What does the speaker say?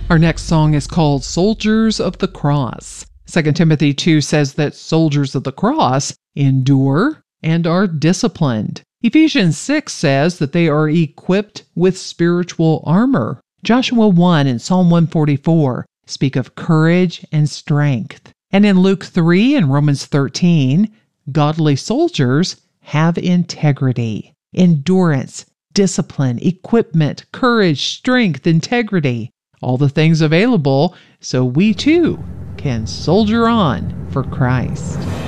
Our next song is called Soldiers of the Cross. 2 Timothy 2 says that soldiers of the cross endure and are disciplined. Ephesians 6 says that they are equipped with spiritual armor. Joshua 1 and Psalm 144 speak of courage and strength. And in Luke 3 and Romans 13, godly soldiers have integrity, endurance, discipline, equipment, courage, strength, integrity. All the things available so we too can soldier on for Christ.